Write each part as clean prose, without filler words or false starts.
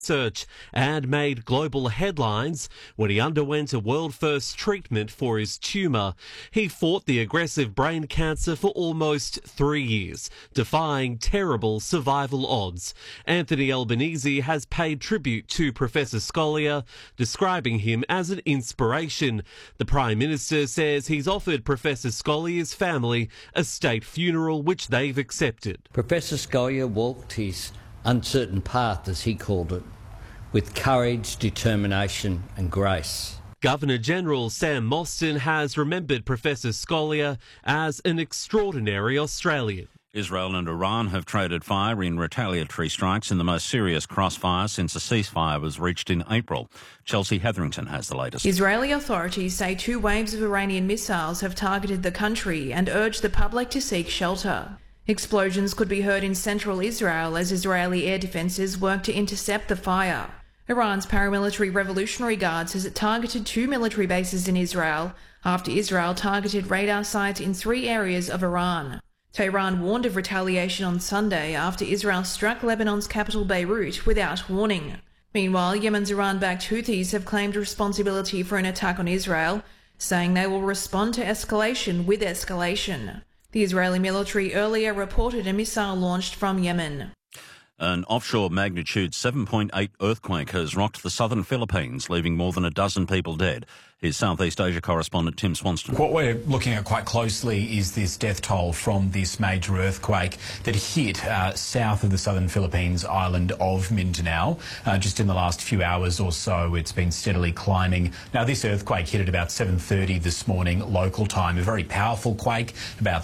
research and made global headlines when he underwent a world-first treatment for his tumour. He fought the aggressive brain cancer for almost 3 years, defying terrible survival odds. Anthony Albanese has paid tribute to Professor Scolia, describing him as an inspiration. The Prime Minister says he's offered Professor Scolia's family a state funeral, which they've accepted. Professor Scolia walked his uncertain path, as he called it, with courage, determination and grace. Governor-General Sam Mostyn has remembered Professor Scolia as an extraordinary Australian. Israel and Iran have traded fire in retaliatory strikes in the most serious crossfire since a ceasefire was reached in April. Chelsea Hetherington has the latest. Israeli authorities say 2 waves of Iranian missiles have targeted the country and urged the public to seek shelter. Explosions could be heard in central Israel as Israeli air defences work to intercept the fire. Iran's paramilitary Revolutionary Guard says it targeted 2 military bases in Israel after Israel targeted radar sites in 3 areas of Iran. Tehran warned of retaliation on Sunday after Israel struck Lebanon's capital Beirut without warning. Meanwhile, Yemen's Iran-backed Houthis have claimed responsibility for an attack on Israel, saying they will respond to escalation with escalation. The Israeli military earlier reported a missile launched from Yemen. An offshore magnitude 7.8 earthquake has rocked the southern Philippines, leaving more than a dozen people dead. Here's Southeast Asia correspondent Tim Swanston. What we're looking at quite closely is this death toll from this major earthquake that hit south of the southern Philippines island of Mindanao. Just in the last few hours or so, it's been steadily climbing. Now, this earthquake hit at about 7:30 this morning local time, a very powerful quake, about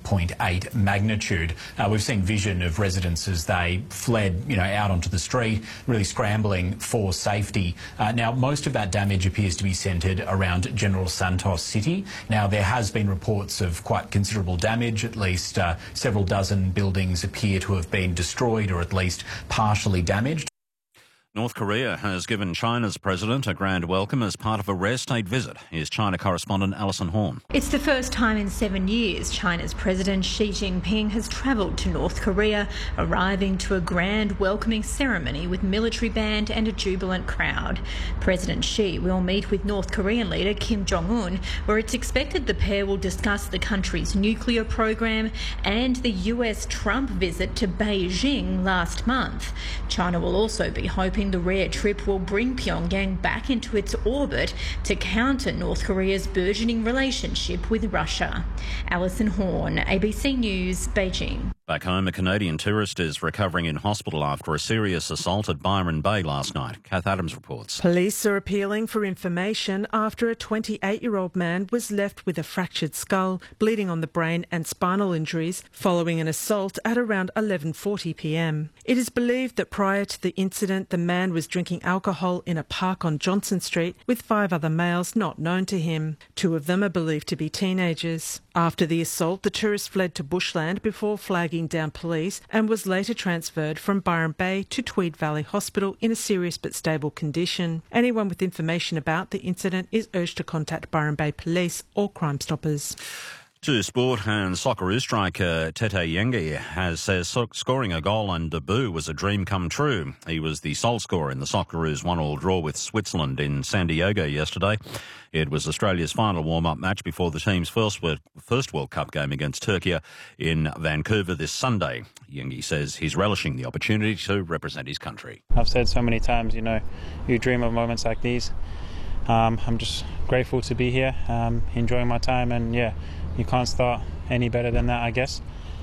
7.8 magnitude. We've seen vision of residents as they fled, out onto the street, really scrambling for safety. Now, most of that damage appears to be centred around General Santos City. Now, there has been reports of quite considerable damage. At least several dozen buildings appear to have been destroyed or at least partially damaged. North Korea has given China's president a grand welcome as part of a rare state visit. Here's China correspondent Alison Horn. It's the first time in 7 years China's President Xi Jinping has travelled to North Korea, arriving to a grand welcoming ceremony with military band and a jubilant crowd. President Xi will meet with North Korean leader Kim Jong-un, where it's expected the pair will discuss the country's nuclear program and the US Trump visit to Beijing last month. China will also be hoping the rare trip will bring Pyongyang back into its orbit to counter North Korea's burgeoning relationship with Russia. Alison Horn, ABC News, Beijing. Back home, a Canadian tourist is recovering in hospital after a serious assault at Byron Bay last night. Kath Adams reports. Police are appealing for information after a 28-year-old man was left with a fractured skull, bleeding on the brain and spinal injuries following an assault at around 11:40 p.m. It is believed that prior to the incident, the man was drinking alcohol in a park on Johnson Street with 5 other males not known to him. 2 of them are believed to be teenagers. After the assault, the tourist fled to bushland before flagging down police and was later transferred from Byron Bay to Tweed Valley Hospital in a serious but stable condition. Anyone with information about the incident is urged to contact Byron Bay Police or Crime Stoppers. To sport, and Socceroos striker Tete Yengi says scoring a goal on debut was a dream come true. He was the sole scorer in the Socceroos 1-1 draw with Switzerland in San Diego yesterday. It was Australia's final warm-up match before the team's first World Cup game against Turkey in Vancouver this Sunday. Yengi says he's relishing the opportunity to represent his country. I've said so many times, you dream of moments like these. I'm just grateful to be here, enjoying my time, and you can't start any better than that, I guess.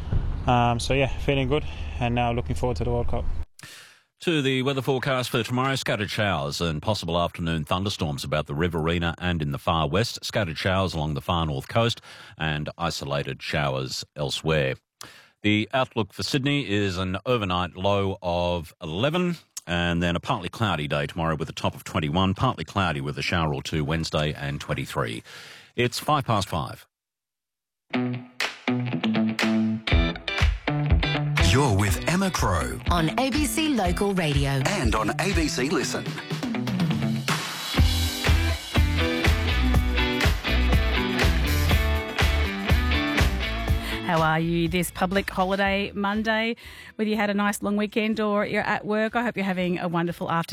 Feeling good, and now looking forward to the World Cup. To the weather forecast for tomorrow, scattered showers and possible afternoon thunderstorms about the Riverina and in the far west, scattered showers along the far north coast and isolated showers elsewhere. The outlook for Sydney is an overnight low of 11 and then a partly cloudy day tomorrow with a top of 21, partly cloudy with a shower or 2 Wednesday and 23. It's 5:05. You're with Emma Crow on ABC Local Radio and on ABC Listen. How are you this public holiday Monday? Whether you had a nice long weekend or you're at work, I hope you're having a wonderful afternoon.